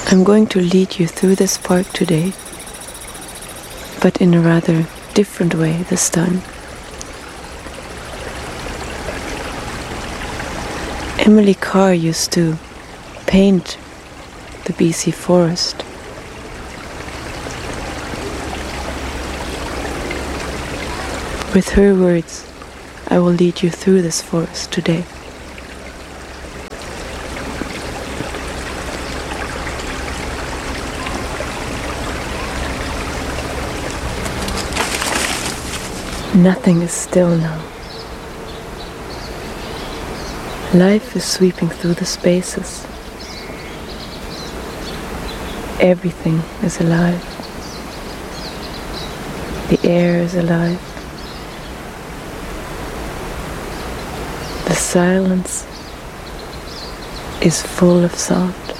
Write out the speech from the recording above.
I'm going to lead you through this park today, but in a rather different way this time. Emily Carr used to paint the BC forest. With her words, I will lead you through this forest today. Nothing is still now. Life is sweeping through the spaces. Everything is alive. The air is alive. The silence is full of sound.